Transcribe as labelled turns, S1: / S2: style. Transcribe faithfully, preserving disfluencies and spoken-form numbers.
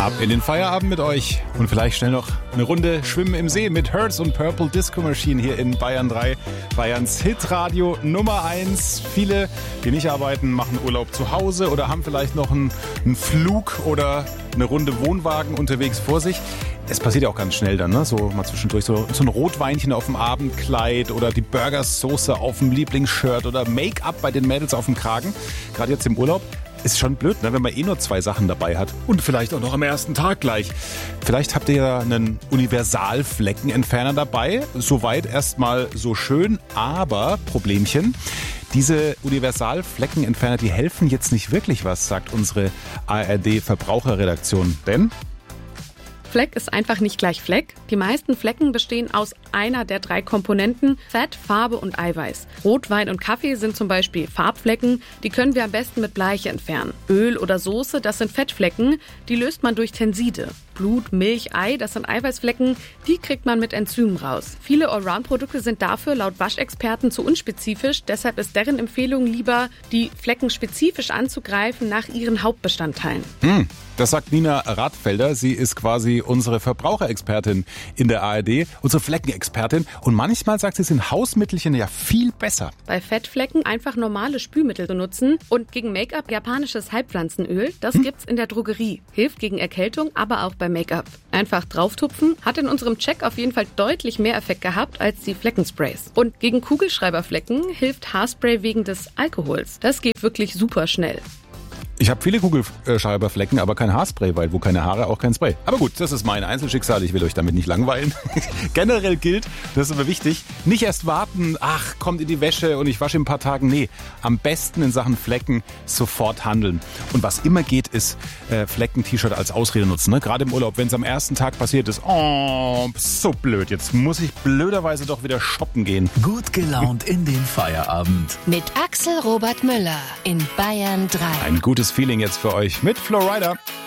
S1: Ab in den Feierabend mit euch und vielleicht schnell noch eine Runde Schwimmen im See mit Hertz und Purple Disco Machine hier in Bayern drei. Bayerns Hitradio Nummer eins. Viele, die nicht arbeiten, machen Urlaub zu Hause oder haben vielleicht noch einen, einen Flug oder eine Runde Wohnwagen unterwegs vor sich. Es passiert ja auch ganz schnell dann, ne? So mal zwischendurch so, so ein Rotweinchen auf dem Abendkleid oder die Burgersoße auf dem Lieblingsshirt oder Make-up bei den Mädels auf dem Kragen. Gerade jetzt im Urlaub. Ist schon blöd, ne, wenn man eh nur zwei Sachen dabei hat. Und vielleicht auch noch am ersten Tag gleich. Vielleicht habt ihr ja einen Universalfleckenentferner dabei. Soweit erstmal so schön, aber Problemchen. Diese Universalfleckenentferner, die helfen jetzt nicht wirklich was, sagt unsere A R D-Verbraucherredaktion. Denn
S2: Fleck ist einfach nicht gleich Fleck. Die meisten Flecken bestehen aus einer der drei Komponenten Fett, Farbe und Eiweiß. Rotwein und Kaffee sind zum Beispiel Farbflecken, die können wir am besten mit Bleiche entfernen. Öl oder Soße, das sind Fettflecken, die löst man durch Tenside. Blut, Milch, Ei, das sind Eiweißflecken, die kriegt man mit Enzymen raus. Viele Allround-Produkte sind dafür laut Waschexperten zu unspezifisch, deshalb ist deren Empfehlung lieber, die Flecken spezifisch anzugreifen nach ihren Hauptbestandteilen.
S1: Hm, das sagt Nina Radfelder, sie ist quasi unsere Verbraucherexpertin in der A R D, unsere Fleckenexpertin und manchmal sagt sie, sind Hausmittelchen ja viel besser.
S2: Bei Fettflecken einfach normale Spülmittel benutzen und gegen Make-up japanisches Heilpflanzenöl, das hm? gibt's in der Drogerie, hilft gegen Erkältung, aber auch bei Make-up. Einfach drauftupfen, hat in unserem Check auf jeden Fall deutlich mehr Effekt gehabt als die Fleckensprays. Und gegen Kugelschreiberflecken hilft Haarspray wegen des Alkohols. Das geht wirklich super schnell.
S1: Ich habe viele Kugelschreiberflecken, aber kein Haarspray, weil wo keine Haare, auch kein Spray. Aber gut, das ist mein Einzelschicksal, ich will euch damit nicht langweilen. Generell gilt, das ist aber wichtig, nicht erst warten, ach, kommt in die Wäsche und ich wasche in ein paar Tagen. Nee, am besten in Sachen Flecken sofort handeln. Und was immer geht, ist äh, Flecken-T-Shirt als Ausrede nutzen. Ne? Gerade im Urlaub, wenn es am ersten Tag passiert ist, oh, so blöd, jetzt muss ich blöderweise doch wieder shoppen gehen.
S3: Gut gelaunt in den Feierabend.
S4: Mit Axel Robert Müller in Bayern drei.
S1: Ein gutes Feeling jetzt für euch mit Florida.